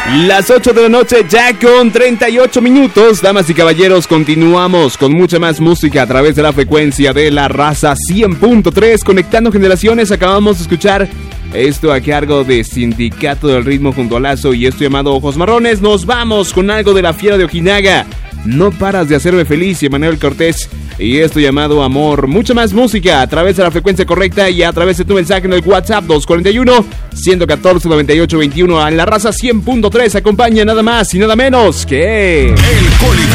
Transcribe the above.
Las 8 de la noche ya con 38 minutos. Damas y caballeros, continuamos con mucha más música a través de la frecuencia de La Raza 100.3. Conectando generaciones, acabamos de escuchar esto a cargo de Sindicato del Ritmo junto a Lazo y esto llamado Ojos Marrones. Nos vamos con algo de La Fiera de Ojinaga. No paras de hacerme feliz, Emanuel Cortés. Y esto llamado Amor. Mucha más música a través de la frecuencia correcta y a través de tu mensaje en el WhatsApp 241-114-9821 a La Raza 100.3. Acompaña nada más y nada menos que...